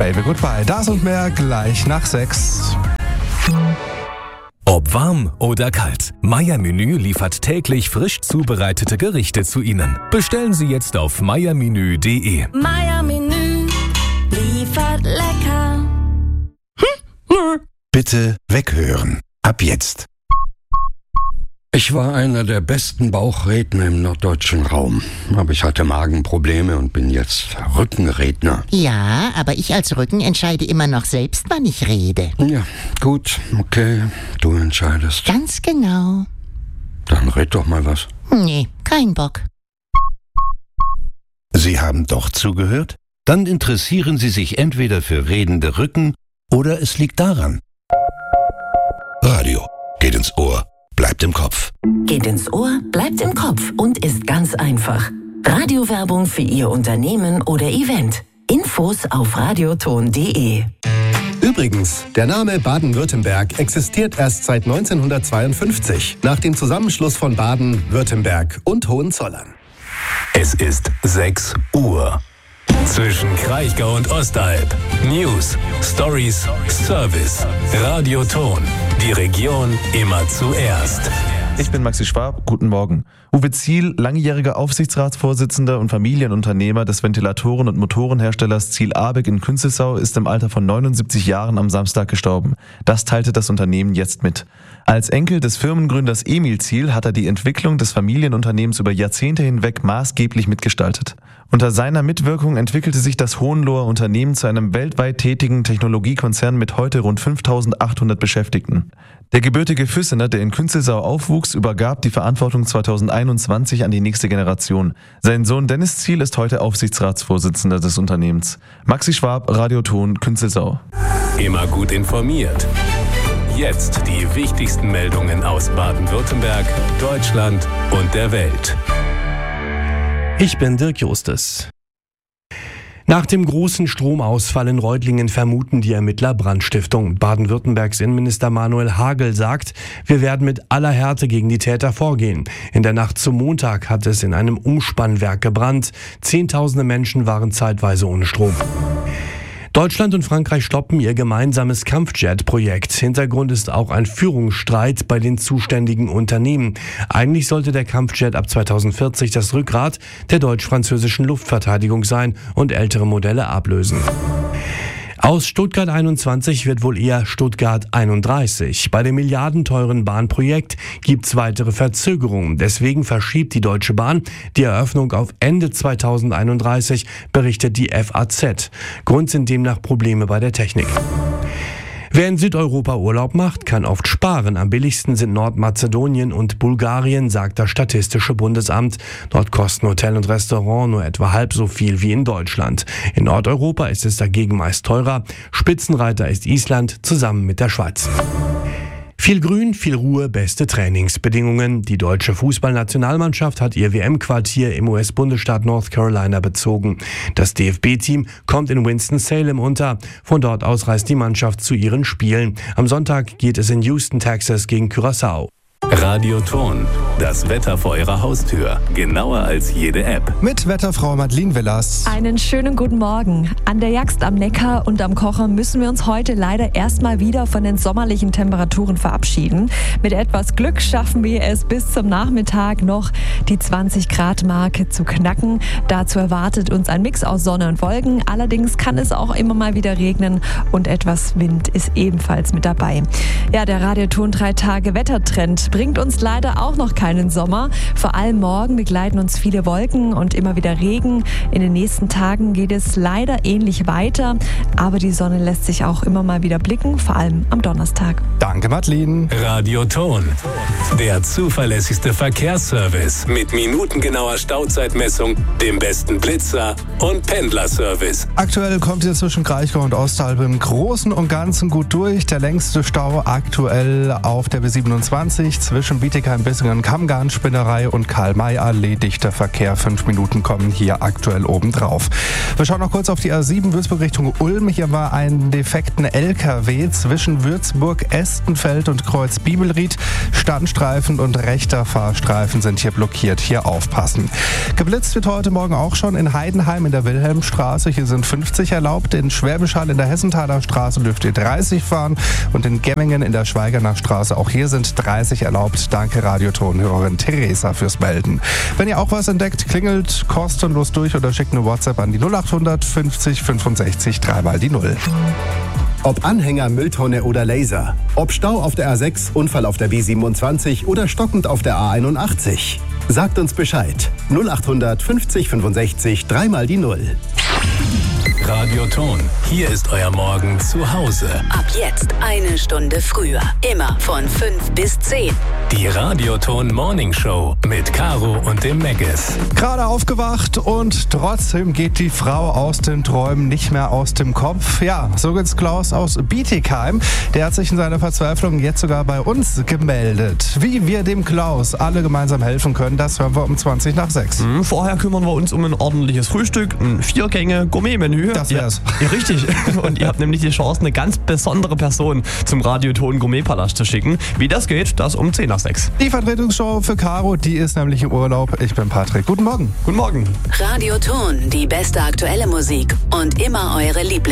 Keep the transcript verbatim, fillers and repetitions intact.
Baby Goodbye. Das und mehr gleich nach sechs. Ob warm oder kalt, Meier Menü liefert täglich frisch zubereitete Gerichte zu Ihnen. Bestellen Sie jetzt auf meiermenü punkt de. Meier Menü liefert lecker. Bitte weghören. Ab jetzt. Ich war einer der besten Bauchredner im norddeutschen Raum. Aber ich hatte Magenprobleme und bin jetzt Rückenredner. Ja, aber ich als Rücken entscheide immer noch selbst, wann ich rede. Ja, gut, okay, du entscheidest. Ganz genau. Dann red doch mal was. Nee, kein Bock. Sie haben doch zugehört? Dann interessieren Sie sich entweder für redende Rücken oder es liegt daran. Radio geht ins Ohr, bleibt im Kopf. Geht ins Ohr, bleibt im Kopf und ist ganz einfach. Radiowerbung für Ihr Unternehmen oder Event. Infos auf radioton punkt de. Übrigens, der Name Baden-Württemberg existiert erst seit neunzehnhundertzweiundfünfzig, nach dem Zusammenschluss von Baden, Württemberg und Hohenzollern. Es ist sechs Uhr. Zwischen Kraichgau und Ostalb. News, Stories, Service. Radioton. Die Region immer zuerst. Ich bin Maxi Schwab, guten Morgen. Uwe Ziel, langjähriger Aufsichtsratsvorsitzender und Familienunternehmer des Ventilatoren- und Motorenherstellers Ziel Abeg in Künzelsau, ist im Alter von neunundsiebzig Jahren am Samstag gestorben. Das teilte das Unternehmen jetzt mit. Als Enkel des Firmengründers Emil Ziel hat er die Entwicklung des Familienunternehmens über Jahrzehnte hinweg maßgeblich mitgestaltet. Unter seiner Mitwirkung entwickelte sich das Hohenloher Unternehmen zu einem weltweit tätigen Technologiekonzern mit heute rund fünftausendachthundert Beschäftigten. Der gebürtige Füssener, der in Künzelsau aufwuchs, übergab die Verantwortung zweitausendeinundzwanzig an die nächste Generation. Sein Sohn Dennis Ziel ist heute Aufsichtsratsvorsitzender des Unternehmens. Maxi Schwab, Radioton, Künzelsau. Immer gut informiert. Jetzt die wichtigsten Meldungen aus Baden-Württemberg, Deutschland und der Welt. Ich bin Dirk Justes. Nach dem großen Stromausfall in Reutlingen vermuten die Ermittler Brandstiftung. Baden-Württembergs Innenminister Manuel Hagel sagt, wir werden mit aller Härte gegen die Täter vorgehen. In der Nacht zum Montag hat es in einem Umspannwerk gebrannt. Zehntausende Menschen waren zeitweise ohne Strom. Deutschland und Frankreich stoppen ihr gemeinsames Kampfjet-Projekt. Hintergrund ist auch ein Führungsstreit bei den zuständigen Unternehmen. Eigentlich sollte der Kampfjet ab zweitausendvierzig das Rückgrat der deutsch-französischen Luftverteidigung sein und ältere Modelle ablösen. Aus Stuttgart einundzwanzig wird wohl eher Stuttgart einunddreißig. Bei dem milliardenteuren Bahnprojekt gibt's weitere Verzögerungen. Deswegen verschiebt die Deutsche Bahn die Eröffnung auf Ende zweitausendeinunddreißig, berichtet die F A Z. Grund sind demnach Probleme bei der Technik. Wer in Südeuropa Urlaub macht, kann oft sparen. Am billigsten sind Nordmazedonien und Bulgarien, sagt das Statistische Bundesamt. Dort kosten Hotel und Restaurant nur etwa halb so viel wie in Deutschland. In Nordeuropa ist es dagegen meist teurer. Spitzenreiter ist Island zusammen mit der Schweiz. Viel Grün, viel Ruhe, beste Trainingsbedingungen. Die deutsche Fußballnationalmannschaft hat ihr W M-Quartier im U S-Bundesstaat North Carolina bezogen. Das D F B-Team kommt in Winston-Salem unter. Von dort aus reist die Mannschaft zu ihren Spielen. Am Sonntag geht es in Houston, Texas gegen Curaçao. Radioton. Das Wetter vor Ihrer Haustür. Genauer als jede App. Mit Wetterfrau Madeleine Villas. Einen schönen guten Morgen. An der Jagst am Neckar und am Kocher müssen wir uns heute leider erstmal wieder von den sommerlichen Temperaturen verabschieden. Mit etwas Glück schaffen wir es bis zum Nachmittag noch die zwanzig Grad Marke zu knacken. Dazu erwartet uns ein Mix aus Sonne und Wolken. Allerdings kann es auch immer mal wieder regnen und etwas Wind ist ebenfalls mit dabei. Ja, der Radioton drei Tage Wettertrend bringt uns leider auch noch keinen Sommer. Vor allem morgen begleiten uns viele Wolken und immer wieder Regen. In den nächsten Tagen geht es leider ähnlich weiter, aber die Sonne lässt sich auch immer mal wieder blicken, vor allem am Donnerstag. Danke, Madeleine. Radioton. Der zuverlässigste Verkehrsservice mit minutengenauer Stauzeitmessung, dem besten Blitzer und Pendlerservice. Aktuell kommt ihr zwischen Kraichgau und Ostalb im Großen und Ganzen gut durch. Der längste Stau aktuell auf der B siebenundzwanzig zwischen Bietigheim-Bissingen, Kammgarn-Spinnerei und Karl-May-Allee. Dichter Verkehr, fünf Minuten kommen hier aktuell obendrauf. Wir schauen noch kurz auf die A sieben Würzburg Richtung Ulm. Hier war ein defekten L K W zwischen Würzburg, Estenfeld und Kreuz Bibelried. Standstreifen und rechter Fahrstreifen sind hier blockiert. Hier aufpassen. Geblitzt wird heute Morgen auch schon in Heidenheim in der Wilhelmstraße. Hier sind fünfzig erlaubt. In Schwäbisch Hall in der Hessenthaler Straße dürft ihr dreißig fahren. Und in Gemmingen in der Schweigerner Straße, auch hier sind dreißig erlaubt. Danke Radiotonhörerin Theresa fürs Melden. Wenn ihr auch was entdeckt, klingelt kostenlos durch oder schickt eine WhatsApp an die null acht fünfzig fünfundsechzig dreimal die Null. Ob Anhänger, Mülltonne oder Laser. Ob Stau auf der A sechs, Unfall auf der B siebenundzwanzig oder stockend auf der A einundachtzig. Sagt uns Bescheid. null acht fünfzig fünfundsechzig dreimal die Null. Radioton. Hier ist euer Morgen zu Hause. Ab jetzt eine Stunde früher. Immer von fünf bis zehn. Die Radioton Morning Show mit Caro und dem Meggis. Gerade aufgewacht und trotzdem geht die Frau aus den Träumen nicht mehr aus dem Kopf. Ja, so geht's Klaus aus Bietigheim. Der hat sich in seiner Verzweiflung jetzt sogar bei uns gemeldet. Wie wir dem Klaus alle gemeinsam helfen können, das hören wir um zwanzig nach sechs. Mhm, vorher kümmern wir uns um ein ordentliches Frühstück, ein Vier-Gänge-Gourmet-Menü. Das wär's. Ja, richtig. Und ihr habt nämlich die Chance, eine ganz besondere Person zum Radioton Gourmet-Palast zu schicken. Wie das geht, das um zehn nach sechs. Die Vertretungsshow für Caro, die ist nämlich im Urlaub. Ich bin Patrick. Guten Morgen. Guten Morgen. Radioton, die beste aktuelle Musik und immer eure Lieblings